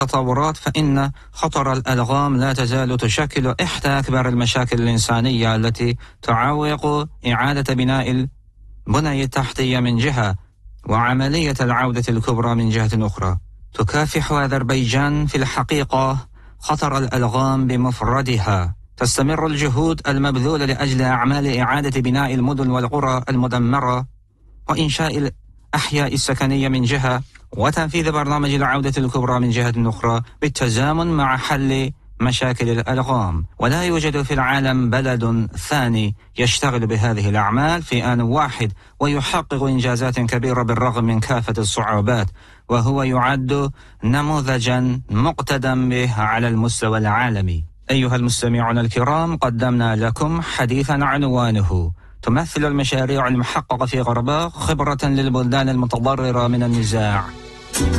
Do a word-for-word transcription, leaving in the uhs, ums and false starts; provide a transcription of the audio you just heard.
التطورات، فإن خطر الألغام لا تزال تشكل إحدى أكبر المشاكل الإنسانية التي تعوق إعادة بناء البنية التحتية من جهة، وعملية العودة الكبرى من جهة أخرى. تكافح أذربيجان في الحقيقة خطر الألغام بمفردها. تستمر الجهود المبذولة لأجل أعمال إعادة بناء المدن والقرى المدمرة وإنشاء الأحياء السكنية من جهة، وتنفيذ برنامج العودة الكبرى من جهة أخرى، بالتزامن مع حل مشاكل الألغام. ولا يوجد في العالم بلد ثاني يشتغل بهذه الأعمال في آن واحد ويحقق إنجازات كبيرة بالرغم من كافة الصعوبات، وهو يعد نموذجا مقتدى به على المستوى العالمي. أيها المستمعون الكرام، قدمنا لكم حديثا عنوانه: تمثل المشاريع المحققة في غرباء خبرة للبلدان المتضررة من النزاع.